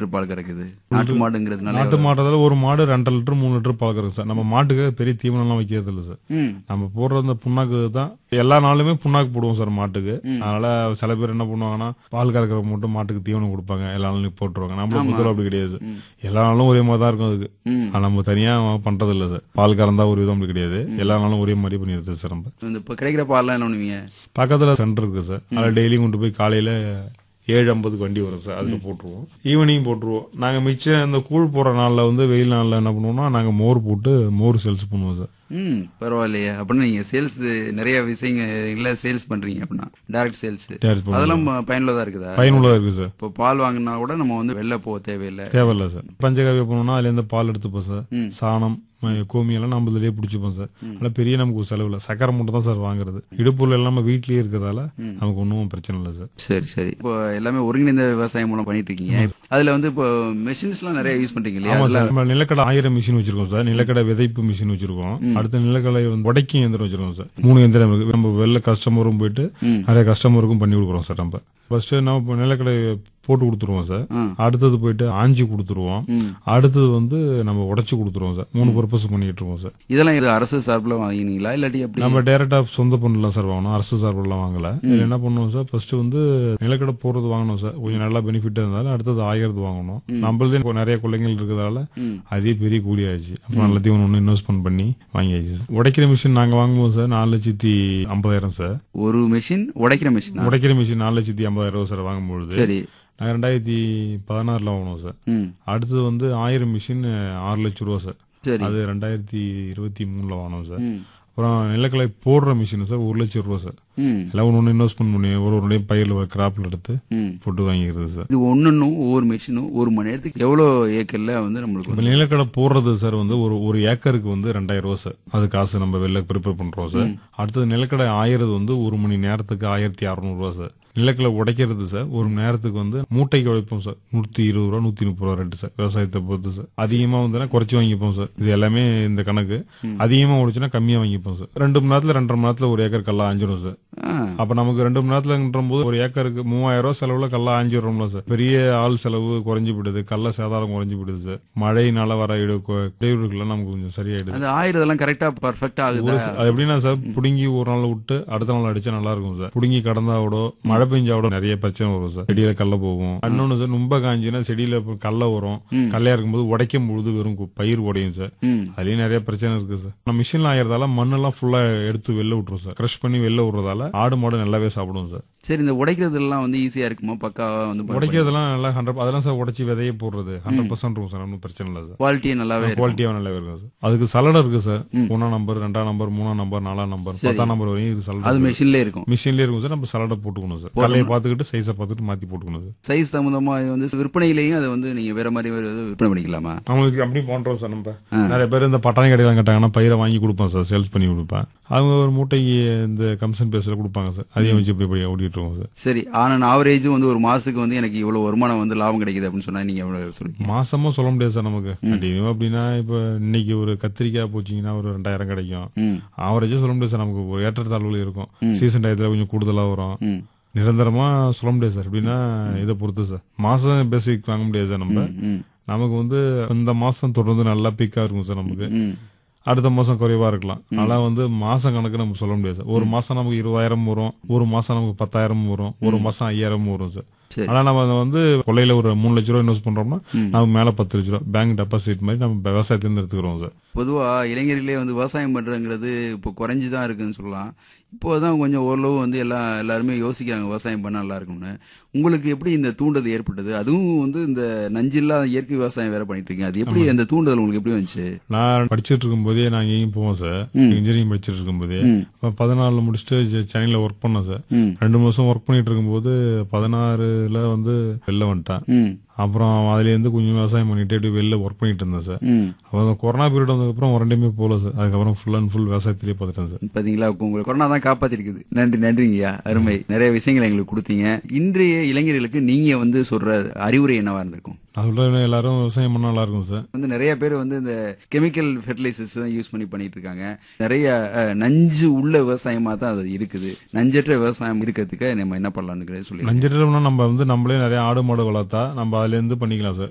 Litre பால் கறக்குது? நாட்டு மாடுங்கிறதுனால நாட்டு மாடுறதால ஒரு மாடு 2 லிட்டர் 3 லிட்டர் பால் கறக்கு சார். நம்ம மாட்டுக்கு பெரிய தீவனம்லாம் வைக்கிறது இல்லை சார். நம்ம போடுற அந்த புண்ணாக்கு தான் எல்லா நாளுமே புண்ணாக்கு போடுவோம் சார் மாட்டுக்கு. அதனால சில பேர் என்ன பண்ணுவாங்கன்னா பால் கறக்கிற மட்டும் மாட்டுக்கு தீவனம் கொடுப்பாங்க, எல்லா நாளும் போட்டுருவாங்க. நம்ம பொறுத்தவரை அப்படி கிடையாது சார். எல்லா நாளும் ஒரே மாதிரி தான் இருக்கும் அதுக்கு. நம்ம தனியா பண்றது இல்லை சார். பால் கறந்தா ஒரு விதம் அப்படி கிடையாது, எல்லா நாளும் ஒரே மாதிரி பண்ணிடுது சார். நம்ம இப்ப கிடைக்கிற பால்லாம் என்ன பண்ணுவீங்க? பக்கத்துல சென்டர் இருக்கு சார், அதில் டெய்லியும் கொண்டு போய் காலையில 7:50 வண்டி வரும் சார், அதுல போட்டுருவோம். ஈவினிங் போட்டுருவோம். நாங்க மிச்சம் இந்த கூழ் போடுற நாள்ல வெயில் நாள்ல என்ன பண்ணுவோம்னா நாங்க மோர் போட்டு மோர் சேல்ஸ் பண்ணுவோம் சார். பரவாயில்லையே. அப்படின்னா நீங்க சேல்ஸ் நிறைய விஷயங்கள் சேல்ஸ் பண்றீங்க. அப்படின்னா டைரக்ட் சேல்ஸ் அதெல்லாம் பயனுள்ளதா இருக்குதா? பயனுள்ளதா இருக்கு சார். இப்போ பால் வாங்கினா கூட நம்ம வெளில போக தேவையில்லை சார். பஞ்சகாவிய போனோம்னா அதுல இருந்து பால் எடுத்துப்போம் சார். சாணம் கோமியெல்லாம் நம்ம இதுலயே பிடிச்சிப்போம் சார். அதெல்லாம் பெரிய நமக்கு செலவு இல்லை. சக்கரை மட்டும் தான் சார் வாங்குறது. இடுப்புல எல்லாம் வீட்லயே இருக்கிறதால நமக்கு ஒன்றும் பிரச்சனை இல்லை சார். சரி. இப்போ எல்லாமே ஒருங்கிணைந்த விவசாயம் மூலம் பண்ணிட்டு இருக்கீங்க. அதுல இப்போ மெஷின்ஸ் எல்லாம் நிறைய யூஸ் பண்றீங்க இல்லையா? நம்ம நிலக்கடை 1000 மிஷின் வச்சிருக்கோம் சார். நிலக்கடை விதைப்பு மிஷின் வச்சிருக்கோம். அடுத்த நிலக்கடை உடைக்கும் இயந்திரம் வச்சிருக்கோம் சார். 3 இயந்திரம் இருக்கு. நம்ம வெளில கஸ்டமரும் போயிட்டு நிறைய கஸ்டமருக்கும் பண்ணி கொடுக்குறோம் சார். நம்ம ஃபர்ஸ்ட் நம்ம நிலக்கடை போட்டு கொடுத்துருவோம் சார். அடுத்தது போயிட்டு ஆஞ்சி கொடுத்துருவோம். அடுத்தது நம்ம உடைச்சு கொடுத்துருவோம் சார். 3 பர்பஸ் பண்ணிட்டு இருக்கோம் சார். இதெல்லாம் இது அரசு சார்பில் வாங்கினீங்களா இல்லாட்டி எப்படி? நம்ம டைரக்டா சொந்த பண்ணலாம் சார் வாங்கணும். அரசு சார்பில் வாங்கல. இதுல என்ன பண்ணுவோம் சார், ஃபர்ஸ்ட் நிலக்கடை போறது வாங்கணும் சார். கொஞ்சம் நல்லா பெனிஃபிட் இருந்தாலும் அடுத்தது ஆயிரத்து வாங்கணும். நம்மளதே நிறைய கொள்ளைகள் இருக்கிறதால அதே பெரிய கூலி ஆயிடுச்சு. அப்புறம் எல்லாத்தையும் ஒன்று இன்வெஸ்ட்மெண்ட் பண்ணி வாங்கியாச்சு சார். உடைக்கிற மிஷின் நாங்க வாங்குவோம் சார் 4,50,000 சார். ஒரு மிஷின் உடைக்கிற மிஷின் 4,50,000 சார் வாங்கும்பொழுது. சரி. நாங்க 2016 வாங்கினோம் சார். அடுத்தது 1000 மிஷின் 6 லட்சம் ரூபா சார். அது 2023 வாங்கினோம் சார். அப்புறம் நிலக்கடலை போடுற மிஷின் சார் 1 லட்சம் ரூபா சார். எல்லாம் ஒன்று இன்வெஸ்ட்மெண்ட் பண்ணி ஒரு பயிரில் கிராப்ல எடுத்து போட்டு வாங்கிக்கிறது சார். இது ஒன்னும் ஒவ்வொரு மிஷினும் ஒரு மணி நேரத்துக்கு எவ்வளவு ஏக்கர்ல நம்மளுக்கு நிலக்கடை போடுறது சார் ஒரு ஏக்கருக்கு 2000 ரூபா சார். அது காசு நம்ம வெளில ப்ரிப்பேர் பண்றோம் சார். அடுத்தது நிலக்கடை ஆயிரது ஒரு மணி நேரத்துக்கு 1600 ரூபா சார். நிலக்கடலை உடைக்கிறது சார் ஒரு மணி நேரத்துக்கு மூட்டைக்கு உழைப்போம் சார். 120 ரூபா 130 ரூபா ரேட்டு சார். விவசாயத்தை பொறுத்து சார். அதிகமா குறைச்சு வாங்கிப்போம் சார். இது எல்லாமே இந்த கணக்கு. அதிகமா உடைச்சுன்னா கம்மியா வாங்கிப்போம் சார். 2 மணி நேரத்துல 2.5 மணி நேரத்துல ஒரு ஏக்கர் கல்லா ஆஞ்சிடும் சார். அப்ப நமக்கு 2 மணி நேரத்துல போது ஒரு ஏக்கருக்கு 3000 ரூபாய் செலவுல கல்லா ஆஞ்சிடுறோம்ல சார். பெரிய ஆள் செலவு குறைஞ்சு விடுது, கல்ல சேதாரம் குறைஞ்சு விடுது சார். மழையினால வர இடையூறுகள்லாம் நமக்கு கொஞ்சம் சரியாயிடுது. அந்த ஆயிரதெல்லாம் கரெக்டா பர்ஃபெக்டா ஆகுது. அது எப்படின்னா சார், புடுங்கி ஒரு நாள் விட்டு அடுத்த நாள் அடிச்சா நல்லா இருக்கும் சார். புடுங்கி கடந்தாவோட மழை பெஞ்சாவோட நிறைய பிரச்சனை வரும் சார். செடியில கல்ல போகும். இன்னொன்னு சார், ரொம்ப காஞ்சினா செடியில கல்ல வரும். கல்லையா இருக்கும்போது உடைக்கும் பொழுது வெறும் பயிர் உடையும் சார். அதுலயும் நிறைய பிரச்சனை இருக்கு சார். நம்ம மிஷின்ல ஆயிரதால மண்ணெல்லாம் ஃபுல்லா எடுத்து வெளில விட்டுரும் சார். கிரஷ் பண்ணி வெளில விடுறதால ஆடு மாடு நல்லாவே சாப்பிடும் சார். சரி, இந்த உடைக்கிறது எல்லாம் ஈஸியா இருக்குமா? பக்காவா உடைக்கிறதுலாம் நல்லா 100 அதெல்லாம் சார் உடைச்சி விதைய போடுறது 100% இருக்கும் சார். ஒன்றும் பிரச்சனை இல்லை சார். குவாலிட்டியா நல்லாவே இருக்கும் சார். அதுக்கு சலடை இருக்கு சார். 1ஆம் நம்பர் 2ஆம் நம்பர் 3ஆம் நம்பர் 4ஆம் நம்பர் 10ஆம் நம்பர் வரையும் இது சலடை. அது மிஷின்லயே இருக்கும். மிஷின்லயே இருக்கும் சார். நம்ம சலடை போட்டுக்கணும் சார். கல்லையை பார்த்துக்கிட்டு சைஸை பார்த்துட்டு மாத்தி போட்டுக்கணும் சார். சைஸ் சம்பந்தமா விற்பனையிலையும் அதை நீங்க வேற மாதிரி விற்பனை பண்ணிக்கலாமா? அவங்களுக்கு அப்படி பண்றோம் சார். நம்ம நிறைய பேர் இந்த பட்டாணி கடையெல்லாம் கேட்டாங்கன்னா பயிரை வாங்கி கொடுப்போம் சார். சேல்ஸ் பண்ணி கொடுப்பேன். அவங்க ஒரு மூட்டைக்கு இந்த கமிஷன் பேஸ்ல கொடுப்பாங்க சார். அதையும் வச்சு இப்படி ஓடிட்டு இருக்கோம் சார். சரி, ஆனா ஆவரேஜ் ஒரு மாசத்துக்கு எனக்கு இவ்வளவு வருமானம் லாபம் கிடைக்குது அப்படின்னு சொன்னா நீங்க எவ்வளவு சொல்லுங்க? மாசமா சொல்ல முடியாது சார் நமக்கு. கண்டிப்பா அப்படின்னா இப்ப இன்னைக்கு ஒரு கத்திரிக்காய் போச்சீங்கன்னா ஒரு 2000 கிடைக்கும். ஆவரேஜா சொல்ல முடியாது சார். நமக்கு ஒரு ஏற்றத்தாழ்வுகள் இருக்கும். சீசன் டயத்துல கொஞ்சம் கூடுதலா வரும். நிரந்தரமா சொல்ல முடியாது சார். எப்படின்னா இதை பொறுத்து சார். மாசம் பேசிக் வாங்க முடியாது சார். நமக்கு இந்த மாசம் தொடர்ந்து நல்லா பீக்கா இருக்கும் சார். நமக்கு அடுத்த மாசம் குறைவா இருக்கலாம். ஆனா மாசம் கணக்கு நம்ம சொல்ல முடியாது சார். ஒரு மாசம் நமக்கு 20,000 வரும், ஒரு மாசம் நமக்கு 10,000 வரும், ஒரு மாசம் 5,000 வரும் சார். ஆனா நம்ம கொள்ளையில ஒரு 3 லட்சம் ரூபாய் இன்வெஸ்ட் பண்றோம்னா நமக்கு மேல 10 லட்சம் ரூபாய் பேங்க் டெபாசிட் மாதிரி நம்ம விவசாயத்திலிருந்து எடுத்துக்கிறோம் சார். பொதுவா இளைஞர்களே விவசாயம் பண்றதுங்கிறது இப்போ குறைஞ்சுதான் இருக்குன்னு சொல்லலாம். இப்போதான் கொஞ்சம் ஓரளவு எல்லாருமே யோசிக்கிறாங்க விவசாயம் பண்ண நல்லா இருக்கும்னு. உங்களுக்கு எப்படி இந்த தூண்டுதல் ஏற்பட்டது? அதுவும் இந்த நஞ்சில்லாத இயற்கை விவசாயம் வேற பண்ணிட்டு இருக்கீங்க. அது எப்படி அந்த தூண்டுதல் உங்களுக்கு எப்படி வந்துச்சு? நான் படிச்சுட்டு இருக்கும் போதே நான் எங்கேயும் போவோம் சார். இன்ஜினியரிங் படிச்சுட்டு இருக்கும் போதே 14 முடிச்சுட்டு சென்னையில ஒர்க் பண்ணேன் சார். 2 மாசம் ஒர்க் பண்ணிட்டு இருக்கும் போது 16ல வெளில வந்துட்டேன். அப்புறம் அதுல இருந்து கொஞ்சம் விவசாயம் பண்ணிட்டு வெளில ஒர்க் பண்ணிட்டு இருந்தேன் சார். அப்புறம் கொரோனா பீரியட் வந்ததுக்கு அப்புறம் ரெண்டுமே போல சார். அதுக்கப்புறம் ஃபுல் அண்ட் ஃபுல் விவசாயத்திலேயே பார்த்துட்டேன் சார். பாத்தீங்களா, உங்களுக்கு கொரோனா தான் காப்பாத்திருக்குது. நன்றிங்கய்யா, அருமை. நிறைய விஷயங்களை எங்களுக்கு கொடுத்தீங்க. இன்றைய இளைஞர்களுக்கு நீங்க சொல்ற அறிவுரை என்னவா இருந்திருக்கும்? நான் சொல்றேன், எல்லாரும் விவசாயம் பண்ண நல்லா இருக்கும் சார். நிறைய பேர் இந்த கெமிக்கல் ஃபெர்டிலைசர்ஸ் தான் யூஸ் பண்ணிட்டு இருக்காங்க. நிறைய நஞ்சு உள்ள விவசாயமா தான் அது இருக்குது. நஞ்சற்ற விவசாயம் இருக்கிறதுக்கு நம்ம என்ன பண்ணலாம்னு சொல்லி. நஞ்சற்ற நம்ம நம்மளே நிறைய ஆடு மாடு வளர்த்தா நம்ம அதுல இருந்து பண்ணிக்கலாம் சார்.